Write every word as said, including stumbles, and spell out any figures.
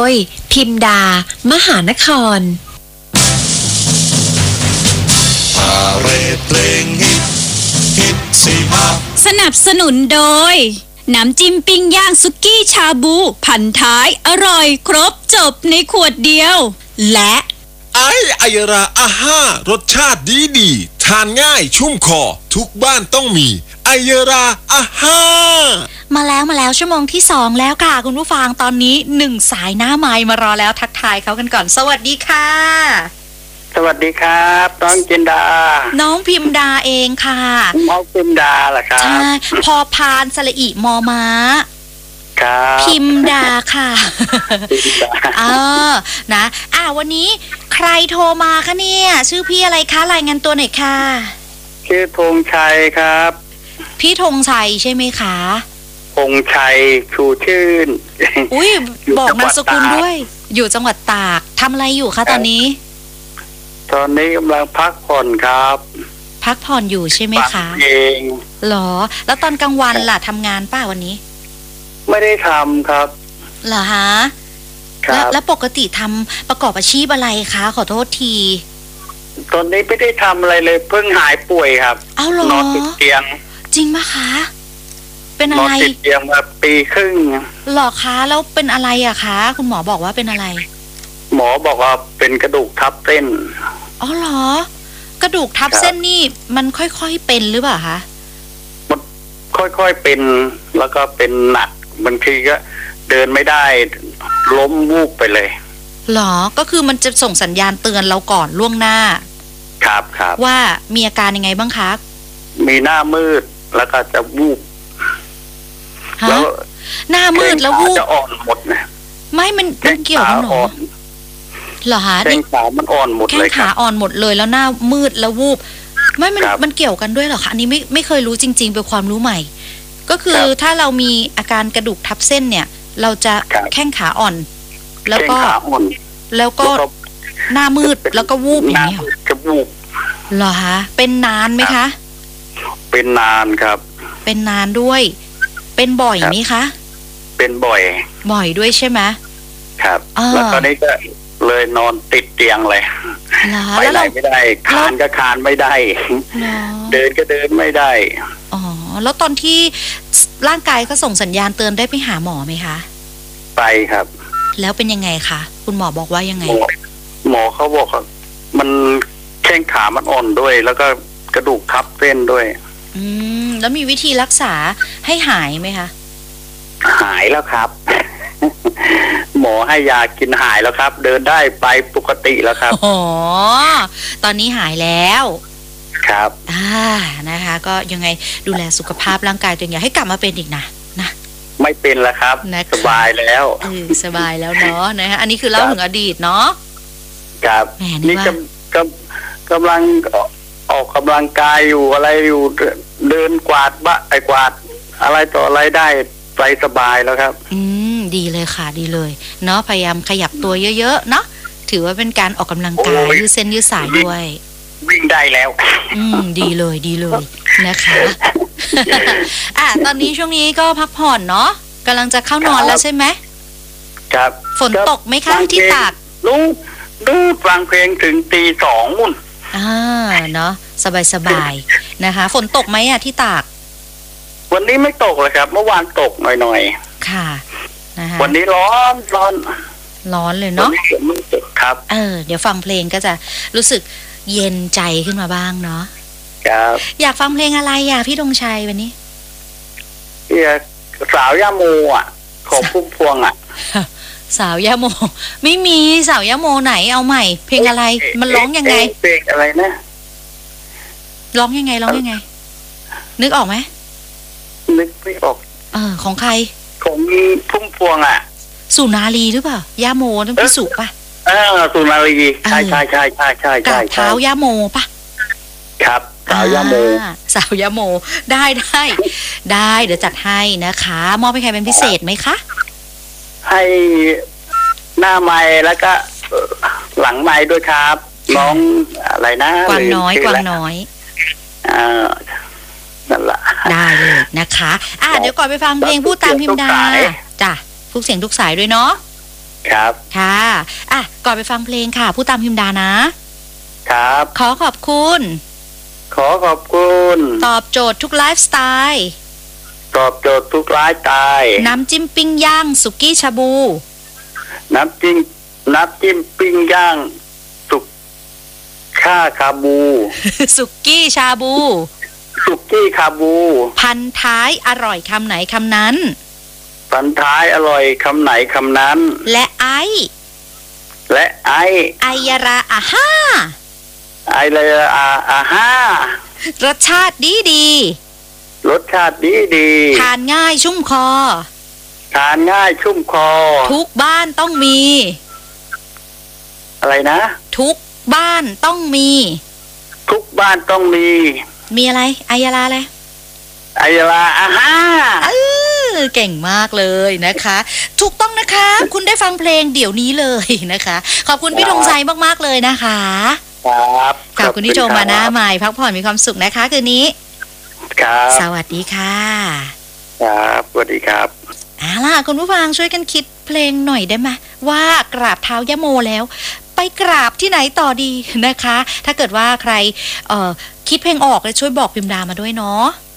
ยพิมดามหานครพาเรดเพลงฮิตฮิตสิฮะสนับสนุนโดยน้ำจิ้มปิ้งย่างสุกี้ชาบูพันท้ายอร่อยครบจบในขวดเดียวและไอไอราอาห้ารสชาติดีดีทานง่ายชุ่มคอทุกบ้านต้องมีไอราอาห้ามาแล้วมาแล้วชั่วโมงที่สองแล้วค่ะคุณผู้ฟังตอนนี้หนึ่งสายหน้าไมค์มารอแล้วทักทายเขากันก่อนสวัสดีค่ะสวัสดีครับน้องจินดาน้องพิมดาเองค่ะน้องพิมดาเหรอครับใช่พอพานสระอิมอม้าครับพิมดาค่ะเออนะอ่ะวันนี้ใครโทรมาคะเนี่ยชื่อพี่อะไรคะรายงานตัวหน่อยค่ะชื่อธงชัยครับพี่ธงชัยใช่ไหมคะธงชัยชูชื่นอุ้ยบอกนามสกุลด้วยอยู่จังหวัดตากทำอะไรอยู่คะตอนนี้ตอนนี้กำลังพักผ่อนครับพักผ่อนอยู่ใช่ไหมคะเองหรอแล้วตอนกลางวันล่ะทำงานป้าวันนี้ไม่ได้ทำครับเหรอฮะแล้วแล้วปกติทำประกอบอาชีพอะไรคะขอโทษทีตอนนี้ไม่ได้ทำอะไรเลยเพิ่งหายป่วยครับเอาหรอนอนติดเตียงจริงไหมคะเป็นอะไรนอนติดเตียงมาปีครึ่งหรอคะแล้วเป็นอะไรอะคะคุณหมอบอกว่าเป็นอะไรหมอบอกว่าเป็นกระดูกทับเส้นอ๋อเหรอกระดูกทับเส้นนี่มันค่อยๆเป็นหรือเปล่าคะมันค่อยๆเป็นแล้วก็เป็นหนักบางทีก็เดินไม่ได้ล้มวูบไปเลยหรอก็คือมันจะส่งสัญญาณเตือนเราก่อนล่วงหน้าครับครับว่ามีอาการยังไงบ้างคะมีหน้ามืดแล้วก็จะวูบแล้วหน้ามืดแล้ววูบจะอ่อนหมดนะไม่มันมันเกี่ยวกันหรอเหรอฮะแข้งขามันอ่อนหมดเลยแข้งขาอ่อนหมดเลยแล้วหน้ามืดแล้ววูบไม่มันมันเกี่ยวกันด้วยเหรอคะอันนี้ไม่ไม่เคยรู้จริงๆเป็นความรู้ใหม่ก็คือถ้าเรามีอาการกระดูกทับเส้นเนี่ยเราจะแข้งขาอ่อนแล้วก็แล้วก็หน้ามืดแล้วก็วูบอย่างนี้จะวูบเหรอคะเป็นนานไหมคะเป็นนานครับเป็นนานด้วยเป็นบ่อยไหมคะเป็นบ่อยบ่อยด้วยใช่ไหมครับแล้วตอนนี้ก็เลยนอนติดเตียงเลยไปไหนไม่ได้คานก็คานไม่ได้เดินก็เดินไม่ได้อ๋อแล้วตอนที่ร่างกายเขาส่งสัญญาณเตือนได้ไปหาหมอไหมคะไปครับแล้วเป็นยังไงคะคุณหมอบอกว่ายังไงหมอเขาบอกว่ามันแข้งขามันอ่อนด้วยแล้วก็กระดูกทับเส้นด้วยอืมแล้วมีวิธีรักษาให้หายไหมคะหายแล้วครับหมอให้ยากินหายแล้วครับเดินได้ไปปกติแล้วครับอ๋อตอนนี้หายแล้วครับอ่านะคะก็ยังไงดูแลสุขภาพร่างกายตัวเองอย่าให้กลับมาเป็นอีกนะนะไม่เป็นแล้วครับสบายแล้วเออสบายแล้วเนาะนะฮะอันนี้คือเล่าถึงอดีตเนาะครับนี่กำกำกำลังออกกำลังกายอยู่อะไรอยู่เดินกวาดบะไอกวาดอะไรต่ออะไรได้ไปสบายแล้วครับอืมดีเลยค่ะดีเลยเนาะพยายามขยับตัวเยอะๆเนาะถือว่าเป็นการออกกำลังกายยืดเส้นยืดสายด้วยวิ่งได้แล้วอืมดีเลยดีเลยนะคะอ่ะตอนนี้ช่วงนี้ก็พักผ่อนเนาะกำลังจะเข้านอนแล้วใช่ไหมครับฝนตกไหมคะที่ตากลุงดูฟังเพลงถึงตีสองมุ่นอ่าเนาะสบายๆนะคะฝนตกไหมอ่ะที่ตากวันนี้ไม่ตกเลยครับเมื่อวานตกหน่อยๆค่ะนะคะวันนี้ร้อนร้อนร้อนเลยเนาะครับเออเดี๋ยวฟังเพลงก็จะรู้สึกเย็นใจขึ้นมาบ้างเนาะครับอยากฟังเพลงอะไรอ่ะพี่ธงชัยวันนี้อยากสาวย่าโมอ่ะของพุ่มพวงอ่ะสาวย่าโมไม่มีสาวย่าโมไหนเอาใหม่เพลงอะไรมันร้องยังไงเพลงอะไรนะร้องยังไงร้องยังไงนึกออกไหมนึกไม่ออกเออของใครของพุ่มพวงอ่ะสุนารีหรือเปล่าย่าโมต้องพี่สุป่ะเออสุนารีใช่ใช่ใช่ใช่ใช่ใช่เท้าย่าโมป่ะครับสาวยาโมสาวยาโมได้ได้ได้เดี๋ยวจัดให้นะคะมอบให้ใครเป็นพิเศษไหมคะให้หน้าไม้แล้วก็หลังไม้ด้วยครับน้องอะไรนะกวางน้อยกวางน้อยอ่านั่นแหละได้เลยนะคะอ่ะเดี๋ยวก่อนไปฟังเพลงพูดตามพิมดาจ้ะทุกเสียงทุกสายด้วยเนาะครับค่ะอ่ะก่อนไปฟังเพลงค่ะผู้ตามพิมดานะครับ ขอขอบคุณขอขอบคุณตอบโจทย์ทุกไลฟ์สไตล์ตอบโจทย์ทุกไลฟ์สไตล์น้ำจิ้มปิ้งย่างสุกี้ชาบูน้ำจิ้มน้ำจิ้มปิ้งย่างสุกข้าคาบูสุกี้ชาบูสุกี้คาบูพันท้ายอร่อยคำไหนคำนั้นปันท้ายอร่อยคำไหนคำนั้นและไอและไอไอยาราอาห้าไอเลยอาอาห้ารสชาติดีดีรสชาติดีดีทานง่ายชุ่มคอทานง่ายชุ่มคอทุกบ้านต้องมีอะไรนะทุกบ้านต้องมีทุกบ้านต้องมีมีอะไรไอยาราอะไรไอยลาอาห้าเออเก่งมากเลยนะคะ ถูกต้องนะคะ คุณได้ฟังเพลงเดี๋ยวนี้เลยนะคะ ขอบคุณพี่ธงชัยมากๆเลยนะคะครับขอบคุณที่โทรมาหน้าใหม่พักผ่อนมีความสุขนะคะคืนนี้ครับสวัสดีค่ะครับสวัสดีครับเอาล่ะคุณผู้ฟังช่วยกันคิดเพลงหน่อยได้ไหมว่ากราบเท้ายะโมแล้ว ไปกราบที่ไหนต่อดีนะคะ ถ้าเกิดว่าใครเอ่อคิดเพลงออกเลยช่วยบอกพิมพ์ดามาด้วยเนาะ